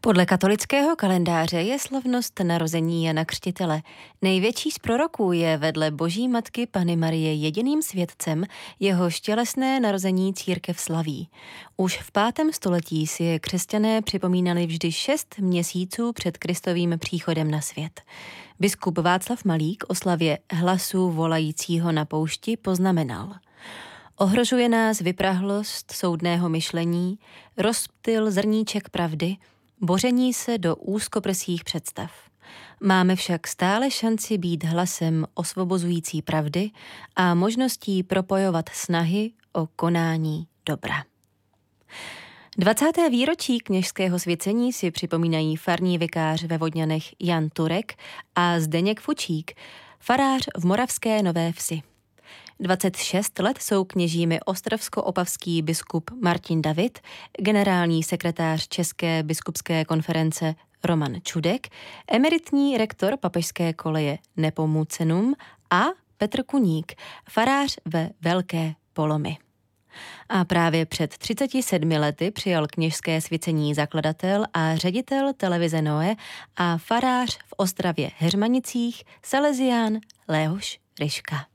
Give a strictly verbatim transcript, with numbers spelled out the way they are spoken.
Podle katolického kalendáře je slavnost narození Jana Křtitele. Největší z proroků je vedle Boží matky Panny Marie jediným svědcem, jehož tělesné narození církev slaví. Už v pátém století si je křesťané připomínali vždy šest měsíců před Kristovým příchodem na svět. Biskup Václav Malík o slavě hlasu volajícího na poušti poznamenal: ohrožuje nás vyprahlost soudného myšlení, rozptyl zrníček pravdy, boření se do úzkoprsých představ. Máme však stále šanci být hlasem osvobozující pravdy a možností propojovat snahy o konání dobra. dvacáté výročí kněžského svěcení si připomínají farní vikář ve Vodňanech Jan Turek a Zdeněk Fučík, farář v Moravské Nové Vsi. dvacet šest let jsou kněžími ostravsko-opavský biskup Martin David, generální sekretář České biskupské konference Roman Čudek, emeritní rektor papežské koleje Nepomucenum a Petr Kuník, farář ve Velké Polomi. A právě před třiceti sedmi lety přijal kněžské svěcení zakladatel a ředitel televize Noe a farář v Ostravě Heřmanicích Salesián Leoš Ryška.